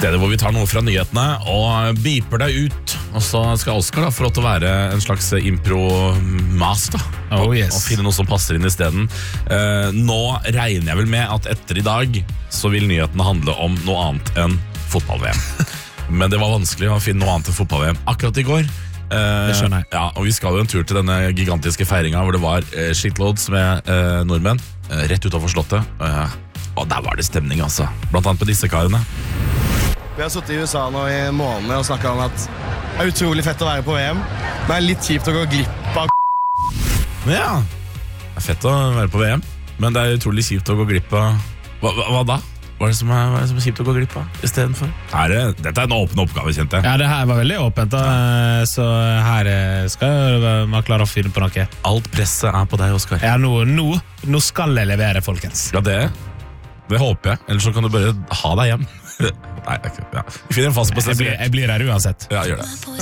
Stedet hvor vi tar noe fra nyhetene og beeper deg ut. Og så skal Oscar da få lov til å være en slags impro-master Oh, yes. og finne noe som passer inn i stedet. Nå regner jeg vel med at etter i dag så vil nyhetene handle om noe annet enn fotball-VM. Men det var vanskelig å finne noe annet enn fotball-VM akkurat i går. Det skjønner jeg. Ja, og vi skal jo en tur til denne gigantiske feiringen hvor det var shitloads med nordmenn rett utenfor slottet. Og der var det stemning, altså. Blant annet med disse karene. Vi har sittet i USA nå i måneder og snakket om at det er utrolig fett å være på VM, men det er litt kjipt å gå glipp av. Ja, det er fett å være på VM, men det er utrolig kjipt å gå glipp av. Hva da? Hva er det som er kjipt å gå glipp av i stedet for? Dette er en åpen oppgave, kjente jeg. Ja, det her var veldig åpent, da. Så her skal man klare å finne på noe. Alt presset er på deg, Oscar. Ja, nå skal jeg levere, folkens. Ja, det håper jeg. Ellers så kan du bare ha deg hjem. Nei, ja. Vi finner en fast på stedet. Jeg blir her uansett. Ja, gjør det.